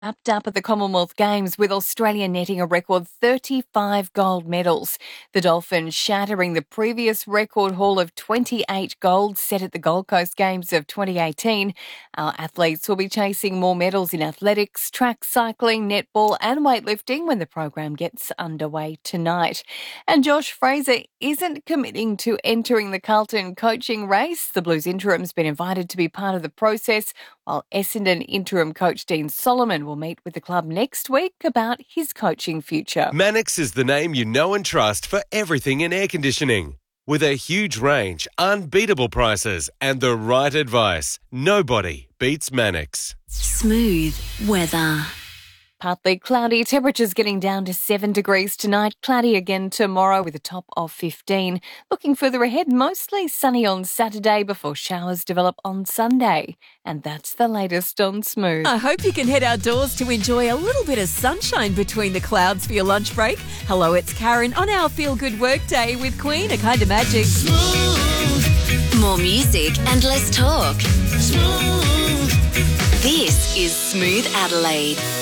Wrapped up at the Commonwealth Games with Australia netting a record 35 gold medals. The Dolphins shattering the previous record haul of 28 gold set at the Gold Coast Games of 2018. Our athletes will be chasing more medals in athletics, track cycling, netball and weightlifting when the program gets underway tonight. And Josh Fraser isn't committing to entering the Carlton coaching race. The Blues interim's been invited to be part of the process, while Essendon interim coach Dean Solomon will meet with the club next week about his coaching future. Mannix is the name you know and trust for everything in air conditioning. With a huge range, unbeatable prices and the right advice, nobody beats Mannix. Smooth weather. Partly cloudy, temperatures getting down to 7 degrees tonight. Cloudy again tomorrow with a top of 15. Looking further ahead, mostly sunny on Saturday before showers develop on Sunday. And that's the latest on Smooth. I hope you can head outdoors to enjoy a little bit of sunshine between the clouds for your lunch break. Hello, it's Karen on our Feel Good Work Day with Queen, A Kind of Magic. Smooth. More music and less talk. Smooth. This is Smooth Adelaide.